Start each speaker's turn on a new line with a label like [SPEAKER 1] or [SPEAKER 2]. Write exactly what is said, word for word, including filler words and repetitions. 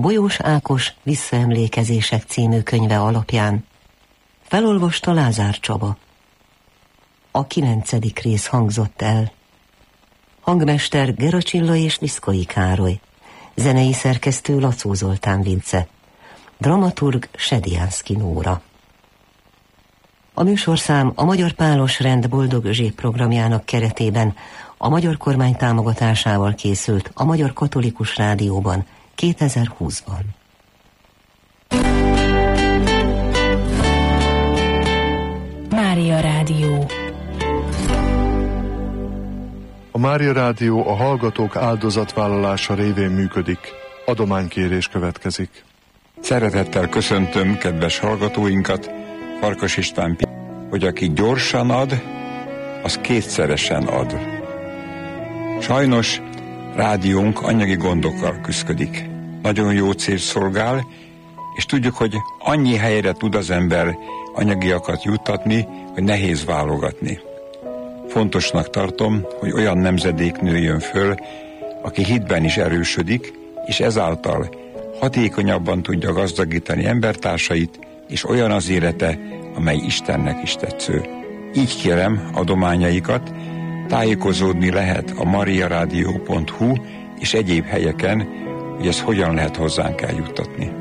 [SPEAKER 1] Bolyós Ákos Visszaemlékezések című könyve alapján. Felolvasta Lázár Csaba. A kilencedik rész hangzott el. Hangmester Gera Csilla és Viszkai Károly. Zenei szerkesztő Lacó Zoltán Vince. Dramaturg Sediánszky Nóra. A műsorszám a Magyar Pálos Rend Boldog Özsék programjának keretében a magyar kormány támogatásával készült a Magyar Katolikus Rádióban kétezer-húszban.
[SPEAKER 2] Mária Rádió.
[SPEAKER 3] A Mária Rádió a hallgatók áldozatvállalása révén működik. Adománykérés következik.
[SPEAKER 4] Szeretettel köszöntöm kedves hallgatóinkat, Farkas István, hogy aki gyorsan ad, az kétszeresen ad. Sajnos rádiónk anyagi gondokkal küszködik. Nagyon jó cél szolgál, és tudjuk, hogy annyi helyre tud az ember anyagiakat juttatni, hogy nehéz válogatni. Fontosnak tartom, hogy olyan nemzedék nőjön föl, aki hitben is erősödik, és ezáltal hatékonyabban tudja gazdagítani embertársait, és olyan az élete, amely Istennek is tetsző. Így kérem adományaikat, tájékozódni lehet a mariaradio pont hu és egyéb helyeken, hogy ezt hogyan lehet hozzánk eljuttatni.